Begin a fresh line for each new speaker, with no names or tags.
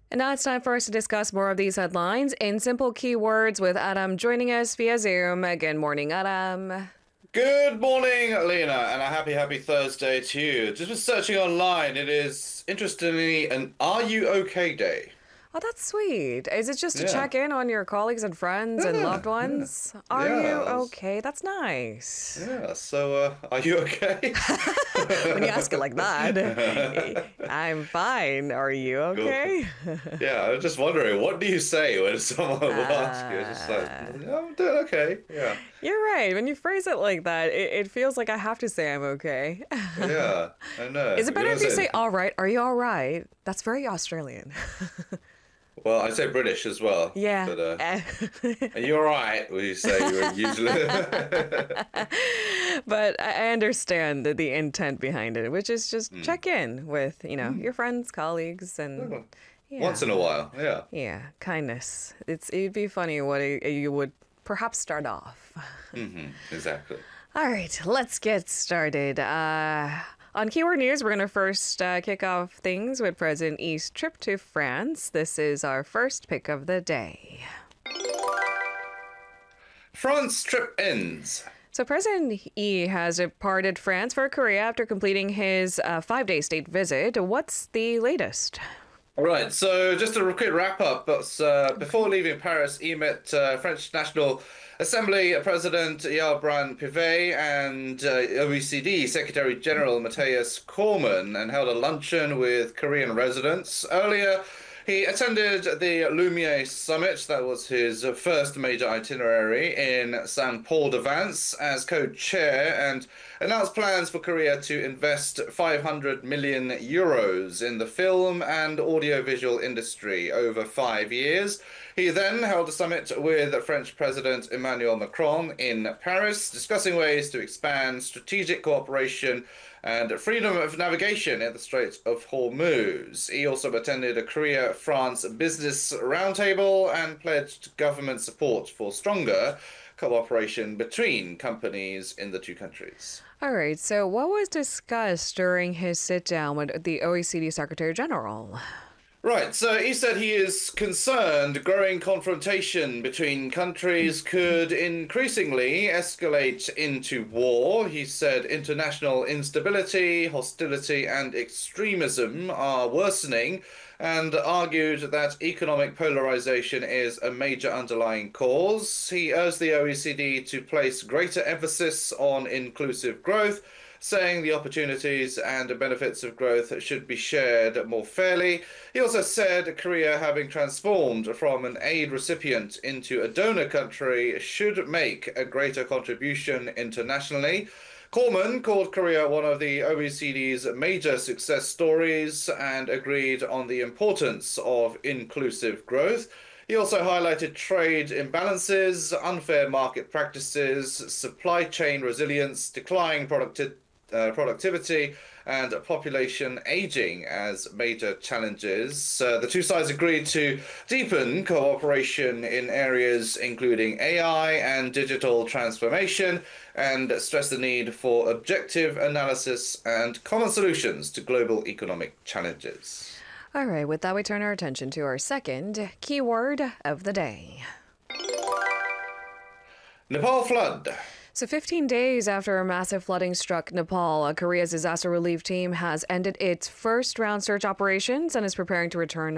And now it's time for us to discuss more of these headlines in simple keywords with Adam joining us via Zoom. Good morning, Adam.
Good morning, Lena, and a happy Thursday to you. Just was searching online. It is interestingly an Are You OK day.
Oh, that's sweet. Is it just to
Yeah.
check in on your colleagues and friends and loved
Yeah.
ones? Are
Yeah.
you okay? That's nice.
Yeah. So, are you okay?
When you ask it like that, I'm fine. Are you
Cool.
okay?
Yeah, I was just wondering, what do you say when someone will ask you? It's just like,
Uh,
"Yeah, I'm doing okay. Yeah.
you're right. When you phrase it like that, it feels like I have to say I'm okay.
Yeah, I know.
Is it
You
better
don't
if you
say,
say all right? Are you all right? That's very Australian.
well, I say British as well,
Yeah.
but are you all right? Will you say you're usually?
But I understand the intent behind it, which is just check in with, your friends, colleagues, and
Once in a
yeah,
while, yeah.
yeah, kindness. It'd be funny what you would perhaps start off.
Exactly.
All right, let's get started. On Keyword News, we're going to first kick off things with President Xi's trip to France. This is our first pick of the day.
France trip ends.
So President Xi has departed France for Korea after completing his 5-day state visit. What's the latest?
All right, so just a quick wrap up. But before leaving Paris, he met French National Assembly President Yael Pivet and OECD Secretary General Matthias Cormann and held a luncheon with Korean residents. Earlier, he attended the Lumiere Summit. That was his first major itinerary in St. Paul de Vence as co-chair and announced plans for Korea to invest 500 million euros in the film and audiovisual industry over 5 years. He then held a summit with French President Emmanuel Macron in Paris, discussing ways to expand strategic cooperation and freedom of navigation in the Strait of Hormuz. He also attended a Korea-France business roundtable and pledged government support for stronger cooperation between companies in the two countries.
All right, so what was discussed during his sit down with the OECD Secretary General?
Right, so he said he is concerned growing confrontation between countries could increasingly escalate into war. He said international instability, hostility, and extremism are worsening, and argued that economic polarization is a major underlying cause. He urged the OECD to place greater emphasis on inclusive growth, saying the opportunities and benefits of growth should be shared more fairly. He also said Korea, having transformed from an aid recipient into a donor country, should make a greater contribution internationally. Cormann called Korea one of the OECD's major success stories and agreed on the importance of inclusive growth. He also highlighted trade imbalances, unfair market practices, supply chain resilience, declining productivity, and population aging as major challenges. The two sides agreed to deepen cooperation in areas including AI and digital transformation and stressed the need for objective analysis and common solutions to global economic challenges.
All right, with that, we turn our attention to our second keyword of the day.
Nepal flood.
So 15 days after a massive flooding struck Nepal, Korea's disaster relief team has ended its first round search operations and is preparing to return